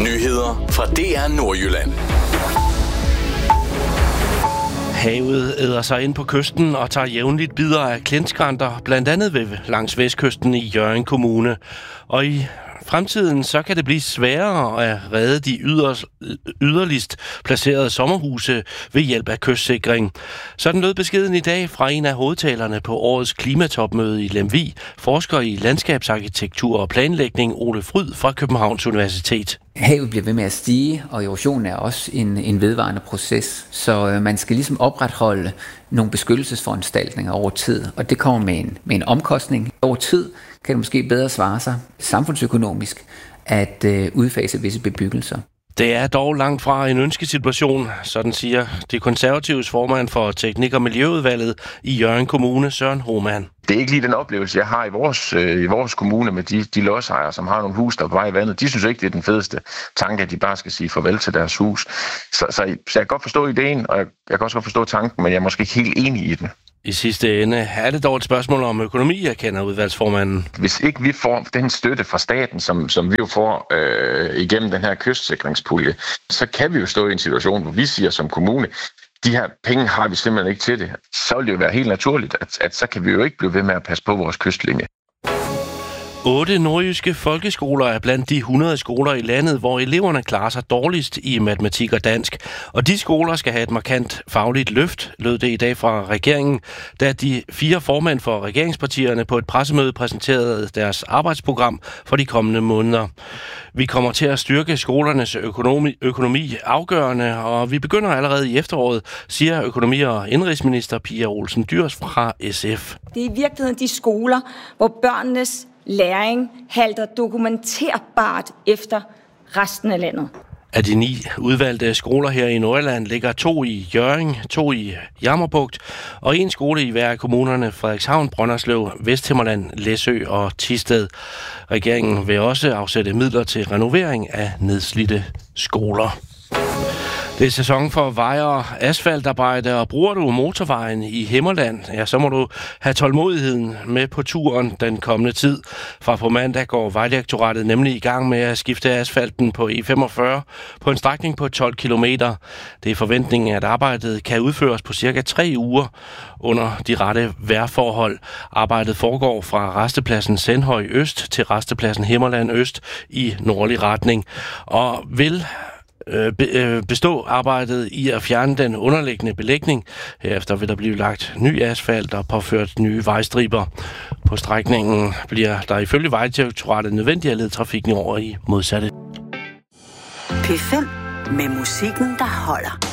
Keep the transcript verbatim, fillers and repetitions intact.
Nyheder fra D R Nordjylland. Havet æder sig ind på kysten og tager jævnligt bidder af klintskrænter, blandt andet ved langs vestkysten i Hjørring Kommune. Og i fremtiden så kan det blive sværere at redde de yder, yderligst placerede sommerhuse ved hjælp af kystsikring. Sådan lød beskeden i dag fra en af hovedtalerne på årets klimatopmøde i Lemvig, forsker i landskabsarkitektur og planlægning Ole Fryd fra Københavns Universitet. Havet bliver ved med at stige, og erosion er også en, en vedvarende proces, så øh, man skal ligesom opretholde nogle beskyttelsesforanstaltninger over tid, og det kommer med en, med en omkostning. Over tid kan det måske bedre svare sig samfundsøkonomisk at øh, udfase visse bebyggelser. Det er dog langt fra en ønskesituation, sådan siger De Konservatives formand for Teknik- og Miljøudvalget i Hjørring Kommune, Søren Hohmann. Det er ikke lige den oplevelse, jeg har i vores, øh, i vores kommune med de, de lodsejere, som har nogle hus, der er på vej i vandet. De synes ikke, det er den fedeste tanke, at de bare skal sige farvel til deres hus. Så, så, så jeg kan godt forstå ideen, og jeg, jeg kan også godt forstå tanken, men jeg er måske ikke helt enig i den. I sidste ende er det dog et spørgsmål om økonomi, jeg kender udvalgsformanden. Hvis ikke vi får den støtte fra staten, som, som vi jo får øh, igennem den her kystsikringspulje, så kan vi jo stå i en situation, hvor vi siger som kommune, de her penge har vi simpelthen ikke til det. Så vil det jo være helt naturligt, at, at så kan vi jo ikke blive ved med at passe på vores kystlinje. Otte nordjyske folkeskoler er blandt de hundrede skoler i landet, hvor eleverne klarer sig dårligst i matematik og dansk. Og de skoler skal have et markant fagligt løft, lød det i dag fra regeringen, da de fire formænd for regeringspartierne på et pressemøde præsenterede deres arbejdsprogram for de kommende måneder. Vi kommer til at styrke skolernes økonomi, økonomi afgørende, og vi begynder allerede i efteråret, siger økonomi- og indenrigsminister Pia Olsen Dyhrs fra S F. Det er i virkeligheden de skoler, hvor børnenes læring halter dokumenterbart efter resten af landet. Af de ni udvalgte skoler her i Nordjylland ligger to i Hjørring, to i Jammerbugt og en skole i hver af kommunerne Frederikshavn, Brønderslev, Vesthimmerland, Læsø og Thisted. Regeringen vil også afsætte midler til renovering af nedslidte skoler. Det er sæson for veje og asfaltarbejde, og bruger du motorvejen i Himmerland, ja, så må du have tålmodigheden med på turen den kommende tid. Fra på mandag går Vejdirektoratet nemlig i gang med at skifte asfalten på E femogfyrre på en strækning på tolv kilometer. Det er forventningen, at arbejdet kan udføres på cirka tre uger under de rette vejrforhold. Arbejdet foregår fra rastepladsen Sandhøj Øst til rastepladsen Himmerland Øst i nordlig retning, og vil bestå arbejdet i at fjerne den underliggende belægning. Herefter vil der blive lagt ny asfalt og påført nye vejstriber. På strækningen bliver der ifølge Vejdirektoratet nødvendigt at lede trafikken over i modsatte. P fem med musikken, der holder.